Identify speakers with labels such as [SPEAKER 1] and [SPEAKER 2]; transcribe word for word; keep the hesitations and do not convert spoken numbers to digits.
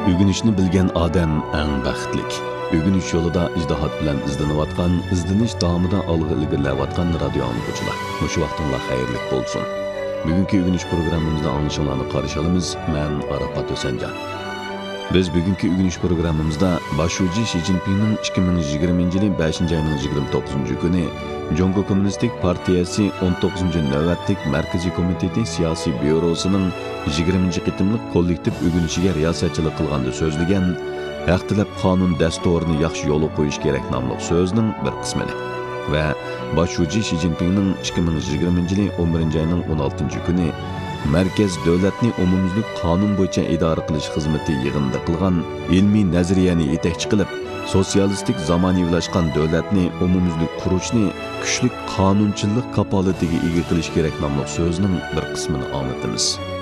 [SPEAKER 1] Ögünüşni bilgen adam eng baxtlik. Ögünüş yolida ijdihat bilan izlanayotgan, izlanish davomida olg'a ilgirlayotgan radio anglag'uchilar. Mushu vaqtinglar xayrlik bo'lsin. Bugungi ögünüş programmamizda anglashinglarni qarshi olamiz. Men Arafat O'sanjon. Biz bugungi ögünüş programmamizda Başuji Xi Jinpingning ikki ming yigirmanchi yil beshinchi oyning yigirma to'qqizinchi kuni Jongo Kommunistik partiyasi o'n to'qqizinchi navbatlik Markaziy komiteti siyosiy byurosining yigirmanchi qitimliq kollektiv ögünüşiga riyosatchilik qilganda so'zlagan haq tilab qonun dasturini yaxshi yo'lga qo'yish kerak nomli so'zning bir qismini va Başuji Xi Jinpingning ikki ming yigirmanchi yil o'n birinchi oyning o'n oltinchi kuni Markaz davlatni umumyuzlik qonun bo'yicha idora qilish xizmati yig'inida qilgan ilmiy nazariyani yetakchi qilib, sotsialistik zamonaviylashgan davlatni umumyuzlik qurishni kuchli qonunchilik kapolatiga ega qilish kerak nomli so'zning bir qismini anlatamiz.